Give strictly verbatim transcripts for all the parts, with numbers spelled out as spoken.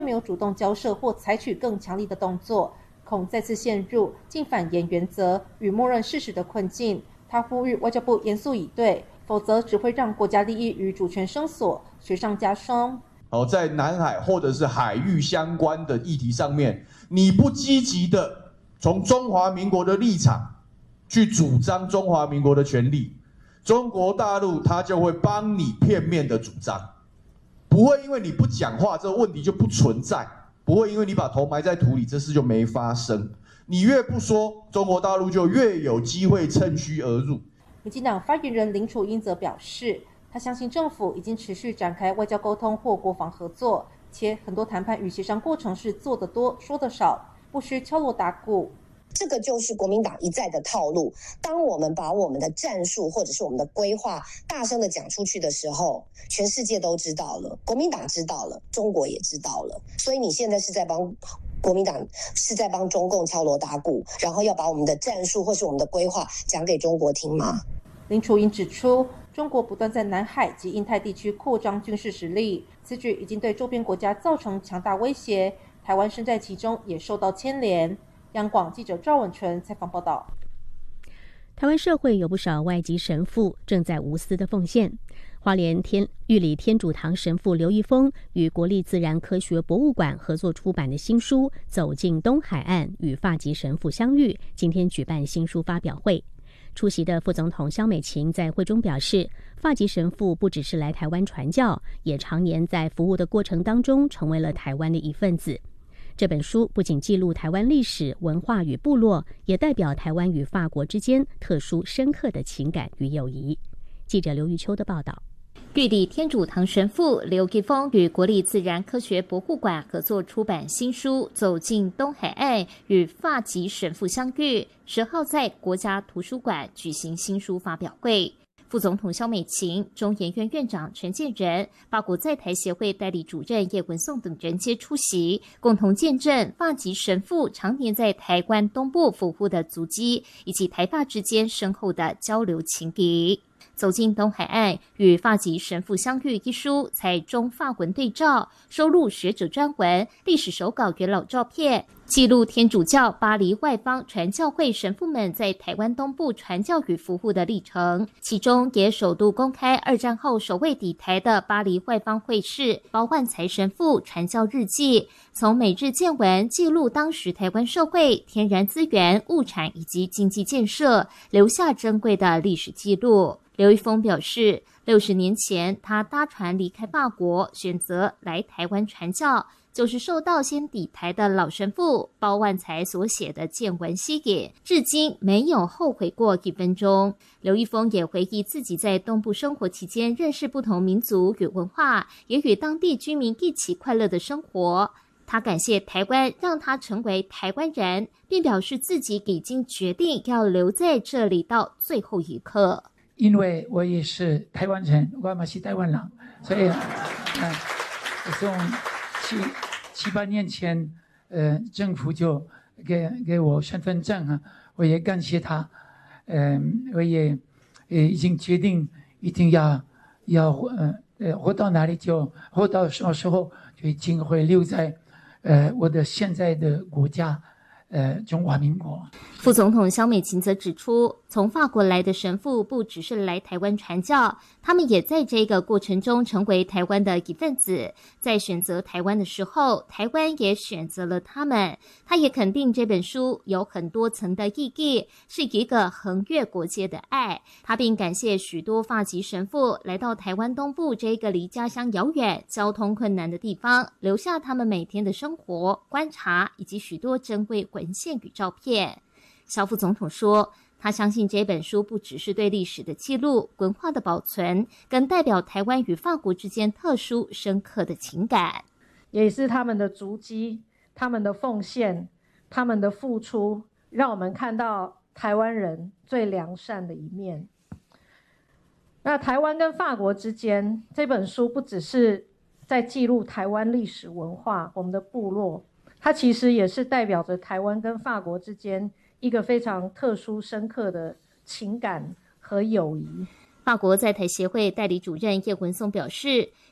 没有主动交涉或采取更强力的动作，恐再次陷入尽反言原则与默认事实的困境。他呼吁外交部严肃以对，否则只会让国家利益与主权声索，雪上加霜。 哦，在南海或者是海域相关的议题上面，你不积极的从中华民国的立场去主张中华民国的权利，中国大陆它就会帮你片面的主张，不会因为你不讲话，这个问题就不存在，不会因为你把头埋在土里，这事就没发生。你越不说，中国大陆就越有机会趁虚而入。 民进党发言人林楚英则表示，他相信政府已经持续展开外交沟通或国防合作，且很多谈判与协商过程是做得多说得少，不需敲锣打鼓。 这个就是国民党一再的套路，当我们把我们的战术或者是我们的规划大声的讲出去的时候，全世界都知道了，国民党知道了，中国也知道了，所以你现在是在帮国民党是在帮中共敲锣打鼓，然后要把我们的战术或是我们的规划讲给中国听吗？ 林楚英指出，中国不断在南海及印太地区扩张军事实力，此举已经对周边国家造成强大威胁，台湾身在其中也受到牵连。央广记者赵文纯采访报道。 台湾社会有不少外籍神父正在无私的奉献。花莲天玉里天主堂神父刘一峰与国立自然科学博物馆合作出版的新书《走进东海岸与法籍神父相遇》，今天举办新书发表会。出席的副总统萧美琴在会中表示，法籍神父不只是来台湾传教，也常年在服务的过程当中成为了台湾的一份子。这本书不仅记录台湾历史、文化与部落，也代表台湾与法国之间特殊深刻的情感与友谊。记者刘玉秋的报道。 玉里天主堂神父刘一峰与国立自然科学博物馆合作出版新书《走进东海岸与法籍神父相遇》，十号在国家图书馆举行新书发表会。副总统萧美琴、中研院院长陈建仁、法国在台协会代理主任叶文颂等人皆出席，共同见证法籍神父常年在台湾东部服务的足迹，以及台法之间深厚的交流情谊。走进东海岸与法籍神父相遇一书采中法文对照，收录学者专文、历史手稿元老照片，记录天主教巴黎外邦传教会神父们在台湾东部传教与服务的历程，其中也首度公开二战后首位抵台的巴黎外邦会士包万才神父传教日记，从每日见闻记录当时台湾社会、天然资源、物产以及经济建设，留下珍贵的历史记录。刘一峰表示，六十年前他搭船离开法国，选择来台湾传教，就是受到先抵台的老神父包万才所写的见闻吸引，至今没有后悔过一分钟。刘一峰也回忆自己在东部生活期间，认识不同民族与文化，也与当地居民一起快乐的生活。他感谢台湾让他成为台湾人，并表示自己已经决定要留在这里到最后一刻。 因为我也是台湾人，我也是台湾人，所以，呃，从七七八年前，呃，政府就给给我身份证啊，我也感谢他，嗯、呃，我也呃已经决定一定要要呃呃活到哪里就活到什么时候就已经会留在呃我的现在的国家。呃，中华民国。 副总统萧美琴则指出，从法国来的神父不只是来台湾传教，他们也在这个过程中成为台湾的一份子。在选择台湾的时候，台湾也选择了他们。他也肯定这本书有很多层的意义，是一个横越国界的爱。他并感谢许多法籍神父来到台湾东部这个离家乡遥远、交通困难的地方，留下他们每天的生活、观察以及许多珍贵文献与照片。萧副总统说，他相信这本书不只是对历史的记录、文化的保存，更代表台湾与法国之间特殊深刻的情感， 也是他们的足迹、他们的奉献、他们的付出，让我们看到台湾人最良善的一面。那台湾跟法国之间，这本书不只是在记录台湾历史文化、我们的部落，它其实也是代表着台湾跟法国之间一个非常特殊深刻的情感和友谊。 法国在台协会代理主任叶文松表示，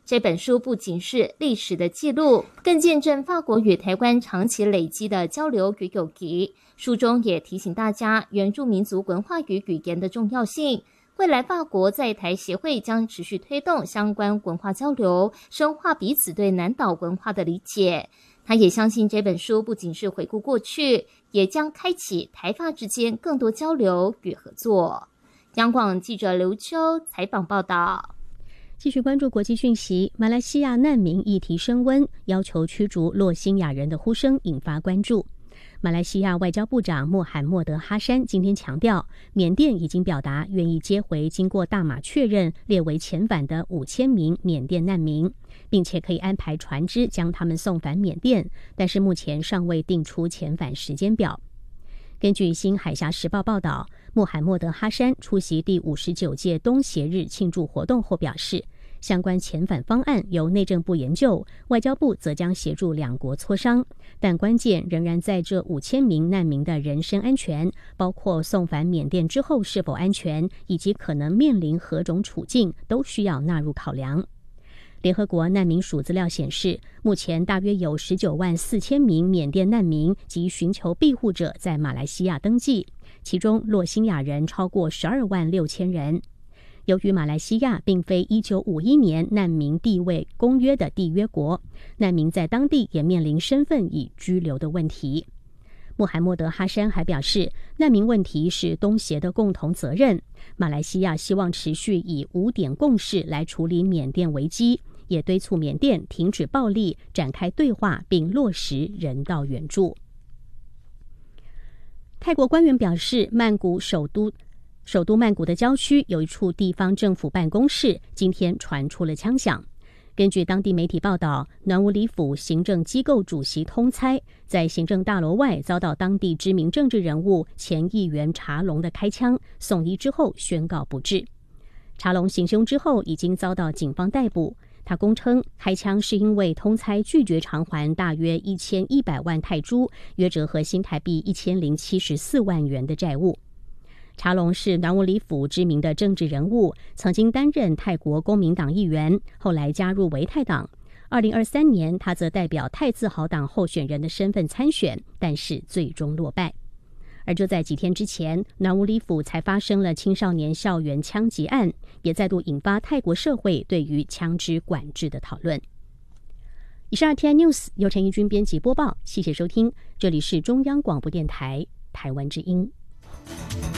这本书不仅是历史的记录，更见证法国与台湾长期累积的交流与友谊。书中也提醒大家原住民族文化与语言的重要性。未来法国在台协会将持续推动相关文化交流，深化彼此对南岛文化的理解。他也相信这本书不仅是回顾过去，也将开启台法之间更多交流与合作。央广记者刘秋采访报道。 继续关注国际讯息，马来西亚难民议题升温，要求驱逐洛辛亚人的呼声引发关注。马来西亚外交部长穆罕默德哈山今天强调，缅甸已经表达愿意接回经过大马确认列为遣返的五千名缅甸难民，并且可以安排船只将他们送返缅甸，但是目前尚未定出遣返时间表。根据新海峡时报报道，穆罕默德哈山出席第五十九届东协日庆祝活动后表示，相关遣返方案由内政部研究，外交部则将协助两国磋商，但关键仍然在这五千名难民的人身安全，包括送返缅甸之后是否安全，以及可能面临何种处境，都需要纳入考量。联合国难民署资料显示，目前大约有十九万四千名缅甸难民及寻求庇护者在马来西亚登记，其中洛辛亚人超过十二万六千人。由于马来西亚并非一九五一年难民地位公约的缔约国，难民在当地也面临身份已居留的问题。穆罕默德哈山还表示，难民问题是东协的共同责任，马来西亚希望持续以五点共识来处理缅甸危机，也敦促缅甸停止暴力，展开对话，并落实人道援助。泰国官员表示，曼谷首都首都曼谷的郊区有一处地方政府办公室今天传出了枪响。根据当地媒体报道，南无里府行政机构主席通猜在行政大楼外遭到当地知名政治人物前议员查龙的开枪，送医之后宣告不治。查龙行凶之后已经遭到警方逮捕，他供称开枪是因为通猜拒绝偿还大约一千一百万泰铢，约折合新台币一千零七十四万元的债务。查龙是南无里府知名的政治人物，曾经担任泰国公民党议员，后来加入维泰党。二零二三年，他则代表泰自豪党候选人的身份参选，但是最终落败。而就在几天之前，南无里府才发生了青少年校园枪击案，也再度引发泰国社会对于枪支管制的讨论。以上 R T I News 由陈怡君编辑播报，谢谢收听，这里是中央广播电台台湾之音。